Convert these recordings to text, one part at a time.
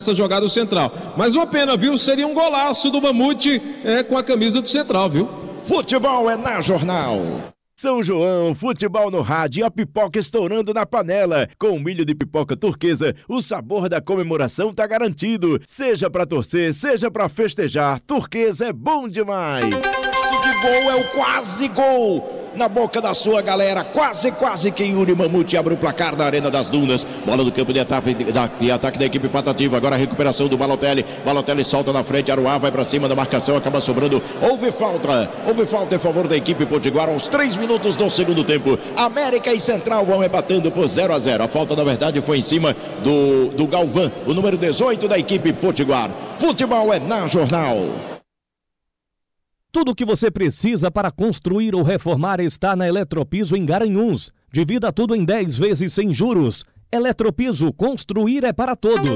essa jogada do Central. Mas uma pena, viu? Seria um golaço do Mamute com a camisa do Central, viu? Futebol é na Jornal. São João, futebol no rádio, a pipoca estourando na panela. Com milho de pipoca turquesa, o sabor da comemoração tá garantido. Seja pra torcer, seja pra festejar, turquesa é bom demais. De gol é o quase gol. Na boca da sua galera, quase que Yuri Mamute abre o placar na Arena das Dunas. Bola do campo de ataque da equipe Patativa. Agora a recuperação do Balotelli. Balotelli solta na frente, Aruá vai pra cima da marcação, acaba sobrando. Houve falta em favor da equipe Potiguar aos 3 minutos do segundo tempo. América e Central vão empatando por 0-0. A falta, na verdade, foi em cima do Galvão, o número 18 da equipe Potiguar. Futebol é na Jornal. Tudo o que você precisa para construir ou reformar está na Eletropiso em Garanhuns. Divida tudo em 10 vezes sem juros. Eletropiso, construir é para todos.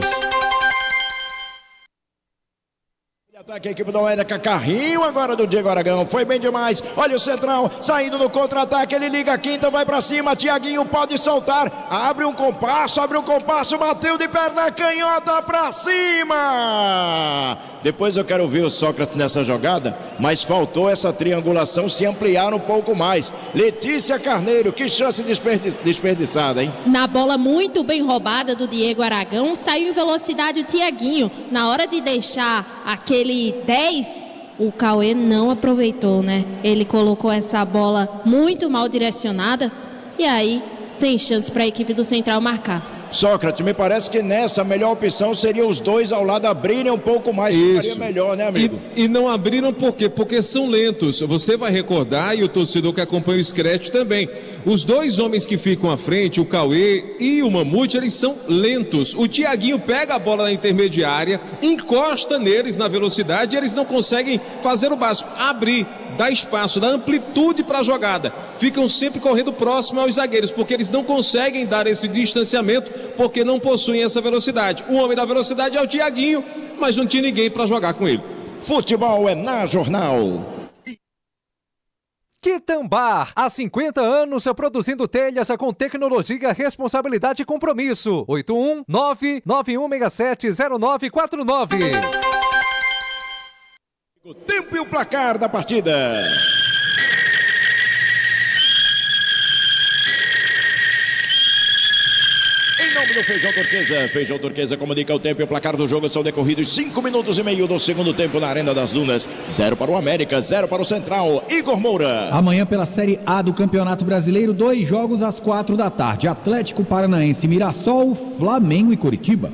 Ataque a equipe do América, carrinho agora do Diego Aragão, foi bem demais, olha o Central, saindo no contra-ataque, ele liga a quinta, vai pra cima, Thiaguinho pode soltar, abre um compasso, bateu de perna canhota pra cima, depois eu quero ver o Sócrates nessa jogada, mas faltou essa triangulação se ampliar um pouco mais. Letícia Carneiro, que chance desperdiçada, hein? Na bola muito bem roubada do Diego Aragão, saiu em velocidade o Thiaguinho, na hora de deixar aquele 10, o Cauê não aproveitou, né? Ele colocou essa bola muito mal direcionada e aí, sem chance para a equipe do Central marcar. Sócrates, me parece que nessa a melhor opção seria os dois ao lado abrirem um pouco mais, ficaria melhor, né, amigo? E não abriram por quê? Porque são lentos. Você vai recordar, e o torcedor que acompanha o Scratch também, os dois homens que ficam à frente, o Cauê e o Mamute, eles são lentos. O Thiaguinho pega a bola na intermediária, encosta neles na velocidade e eles não conseguem fazer o básico, abrir, dar espaço, dar amplitude para a jogada. Ficam sempre correndo próximo aos zagueiros, porque eles não conseguem dar esse distanciamento, porque não possuem essa velocidade. O homem da velocidade é o Thiaguinho, mas não tinha ninguém para jogar com ele. Futebol é na Jornal. Quitambar, há 50 anos produzindo telhas com tecnologia, responsabilidade e compromisso. 81991670949. O tempo e o placar da partida. Em nome do Feijão Turquesa comunica o tempo e o placar do jogo. São decorridos 5 minutos e meio do segundo tempo na Arena das Dunas. 0 para o América, 0 para o Central. Igor Moura. Amanhã pela Série A do Campeonato Brasileiro, 2 jogos às 4 da tarde. Atlético Paranaense, Mirassol, Flamengo e Curitiba.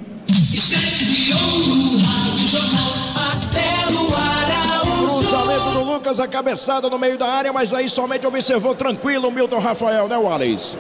Cruzamento do Lucas, a cabeçada no meio da área, mas aí somente observou tranquilo o Milton Rafael, né, Wallace?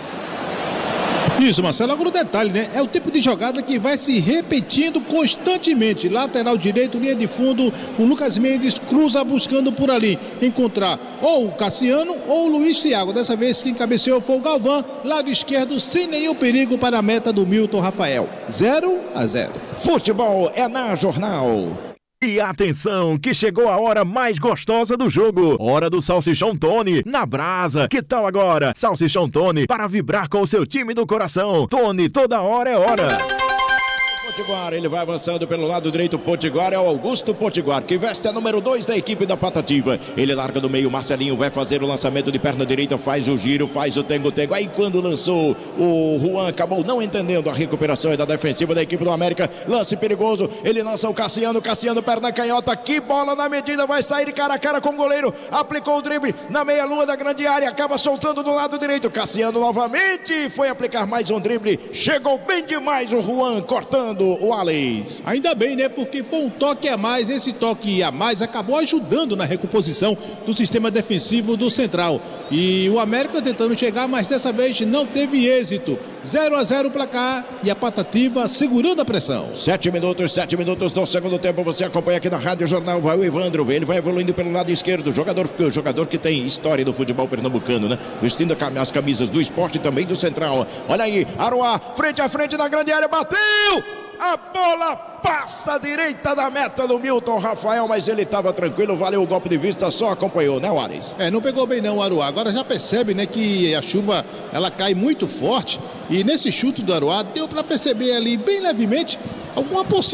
Isso, Marcelo. Agora o detalhe, né? É o tipo de jogada que vai se repetindo constantemente. Lateral direito, linha de fundo, o Lucas Mendes cruza buscando por ali encontrar ou o Cassiano ou o Luiz Thiago. Dessa vez quem cabeceou foi o Galvão, lado esquerdo, sem nenhum perigo para a meta do Milton Rafael. 0-0. Futebol é na Jornal. E atenção, que chegou a hora mais gostosa do jogo. Hora do Salsichão Tony, na brasa. Que tal agora? Salsichão Tony, para vibrar com o seu time do coração. Tony, toda hora é hora. Potiguar, ele vai avançando pelo lado direito. Potiguar é o Augusto Potiguar, que veste a número 2 da equipe da Patativa. Ele larga do meio, Marcelinho vai fazer o lançamento de perna direita, faz o giro, faz o tengo-tengo. Aí quando lançou, o Juan acabou não entendendo a recuperação da defensiva da equipe do América. Lance perigoso, ele lança o Cassiano, perna canhota, que bola na medida, vai sair cara a cara com o goleiro. Aplicou o drible na meia-lua da grande área, acaba soltando do lado direito. Cassiano novamente foi aplicar mais um drible, chegou bem demais o Juan, cortando o Alex. Ainda bem, né? Porque foi um toque a mais. Esse toque a mais acabou ajudando na recomposição do sistema defensivo do Central. E o América tentando chegar, mas dessa vez não teve êxito. 0-0 para cá e a Patativa segurando a pressão. 7 minutos do segundo tempo. Você acompanha aqui na Rádio Jornal. Vai o Evandro, ele vai evoluindo pelo lado esquerdo. Jogador que tem história do futebol pernambucano, né? Vestindo as camisas do Esporte e também do Central. Olha aí, Aruá, frente a frente na grande área, bateu! A bola passa à direita da meta do Milton Rafael, mas ele estava tranquilo, valeu o golpe de vista, só acompanhou, né, Wallace? Não pegou bem não o Aruá. Agora já percebe, né, que a chuva, ela cai muito forte e nesse chute do Aruá deu para perceber ali bem levemente alguma